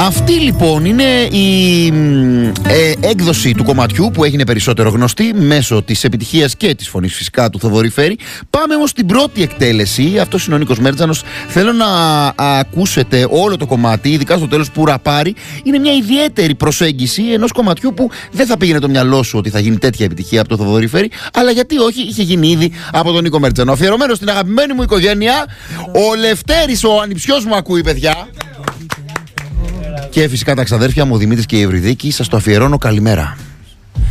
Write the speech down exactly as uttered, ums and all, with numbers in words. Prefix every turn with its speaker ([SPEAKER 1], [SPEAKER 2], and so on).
[SPEAKER 1] Αυτή λοιπόν είναι η ε, έκδοση του κομματιού που έγινε περισσότερο γνωστή μέσω της επιτυχίας και της φωνής φυσικά του Θοδωρή Φέρη. Πάμε όμως στην πρώτη εκτέλεση. Αυτός είναι ο Νίκος Μέρτζανος. Θέλω να α, ακούσετε όλο το κομμάτι, ειδικά στο τέλος που ραπάρει. Είναι μια ιδιαίτερη προσέγγιση ενός κομματιού που δεν θα πήγαινε το μυαλό σου ότι θα γίνει τέτοια επιτυχία από το Θοδωρή Φέρη, αλλά γιατί όχι, είχε γίνει ήδη από τον Νίκο Μέρτζανο. Αφιερωμένο στην αγαπημένη μου οικογένεια, ο Λευτέρης, ο ανιψιός μου ακούει, παιδιά. Και φυσικά τα ξαδέρφια μου, ο Δημήτρης και η Ευρυδίκη, σας το αφιερώνω. Καλημέρα.